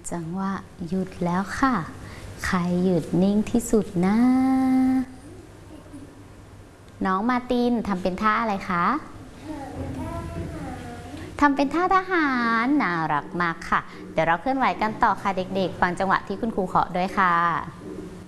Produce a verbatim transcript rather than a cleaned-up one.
จังหวะหยุดแล้วค่ะ ใครหยุดนิ่งที่สุดนะน้องมาตินทำเป็นท่าอะไรคะทำเป็นท่าทหารน่ารักมากค่ะเดี๋ยวเราเคลื่อนไหวกันต่อค่ะเด็กๆฟังจังหวะที่คุณครูเคาะด้วยค่ะ